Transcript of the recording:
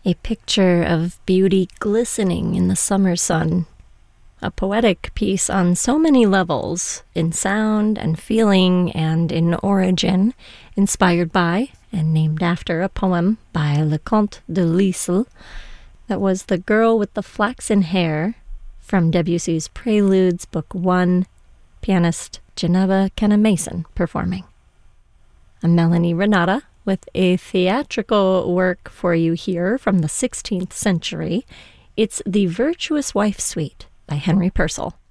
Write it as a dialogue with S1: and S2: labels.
S1: a picture of beauty glistening in the summer sun. A poetic piece on so many levels, in sound and feeling and in origin, inspired by and named after a poem by Leconte de Lisle that was The Girl with the Flaxen Hair from Debussy's Preludes, Book 1, pianist Geneva Kenna-Mason performing. I'm Melanie Renata with a theatrical work for you here from the 16th century. It's The Virtuous Wife Suite by Henry Purcell.